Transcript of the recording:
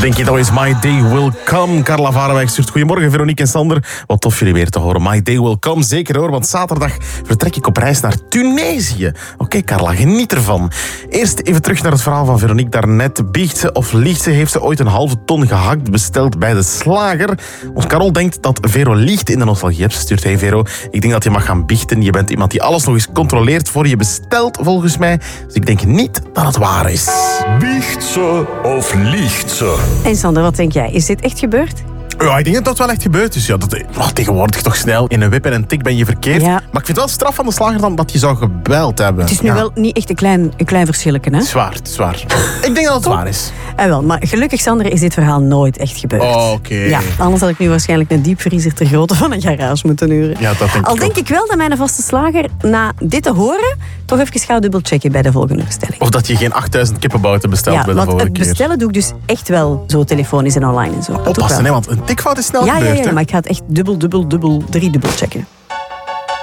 Denk je dat is My Day Will Come? Carla Varenwijk stuurt goedemorgen, Veronique en Sander. Wat tof jullie weer te horen. My Day Will Come, zeker hoor, want zaterdag vertrek ik op reis naar Tunesië. Oké, Carla, geniet ervan. Eerst even terug naar het verhaal van Veronique daarnet. Biecht ze of liegt ze? Heeft ze ooit een halve ton gehakt besteld bij de slager? Ons Carol denkt dat Vero liegt in de nostalgie. Ze stuurt, hey Vero, ik denk dat je mag gaan biechten. Je bent iemand die alles nog eens controleert voor je bestelt, volgens mij. Dus ik denk niet dat het waar is. Biecht ze of liegt ze? En Sander, wat denk jij? Is dit echt gebeurd? Ja, ik denk dat dat wel echt gebeurd is. Ja, tegenwoordig toch snel. In een wip en een tik ben je verkeerd. Ja. Maar ik vind het wel straf van de slager dan dat je zou gebeld hebben. Het is nu wel niet echt een klein verschilletje, hè? Het is waar. Ik denk dat het waar is. Wel, maar gelukkig, Sander, is dit verhaal nooit echt gebeurd. Oh, oké. Ja, anders had ik nu waarschijnlijk een diepvriezer ter grootte van een garage moeten huren. Ja, dat denk Al ik denk ook. ik wel dat mijn vaste slager, na dit te horen, toch even gaat dubbelchecken bij de volgende bestelling. Of dat je geen 8000 kippenbouten bestelt bij de want vorige het keer. bestellen doe ik dus echt wel zo telefonisch en online en zo. Dat doe ik Oppassen, wel. hè, want een tikfout is snel Ja, gebeurd. Hè? maar ik ga het echt dubbel, driedubbel checken.